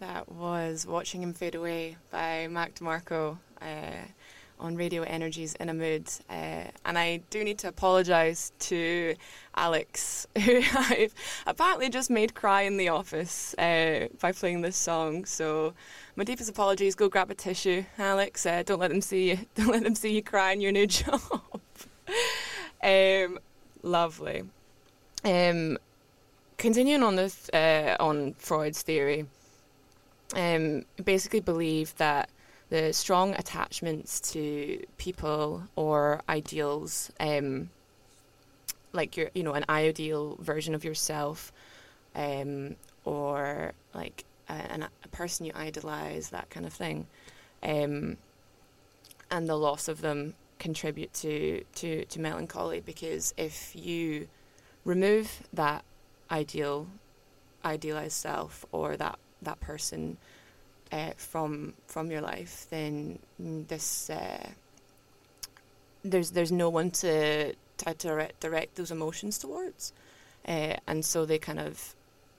That was Watching Him Fade Away by Mac DeMarco on Radio Energy's In a Mood. And I do need to apologise to Alex, who I've apparently just made cry in the office by playing this song. So my deepest apologies. Go grab a tissue, Alex. Don't let them see you. Don't let them see you cry in your new job. Lovely. Continuing on this, on Freud's theory, basically believed that the strong attachments to people or ideals, like an ideal version of yourself, or like a person you idolize, that kind of thing, and the loss of them contribute to melancholy, because if you remove that idealized self or that person from your life, then there's no one to direct those emotions towards, and so they kind of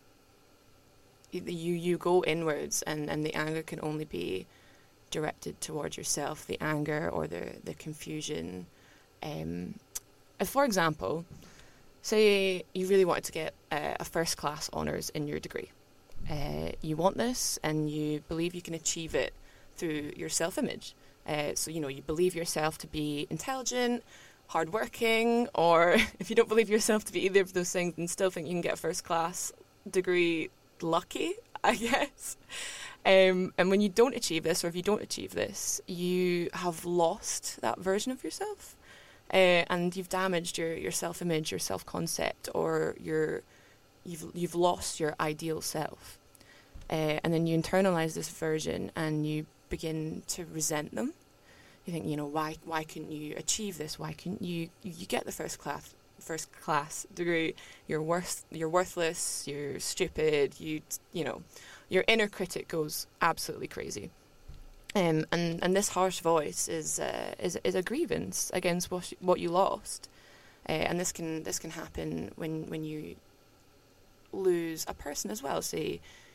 you go inwards, and the anger can only be directed towards yourself, the anger or the confusion. For example, say you really wanted to get a first class honours in your degree. You want this, and you believe you can achieve it through your self-image. So, you believe yourself to be intelligent, hardworking, or if you don't believe yourself to be either of those things and still think you can get a first class degree, lucky, I guess. And when you don't achieve this, or if you don't achieve this, you have lost that version of yourself. And you've damaged your self-image, your self-concept, or you've lost your ideal self. And then you internalize this version, and you begin to resent them. You think, why couldn't you achieve this? Why couldn't you get the first class degree? You're worthless. You're stupid. Your inner critic goes absolutely crazy. And this harsh voice is a grievance against what you lost, and this can happen when you lose a person as well. Say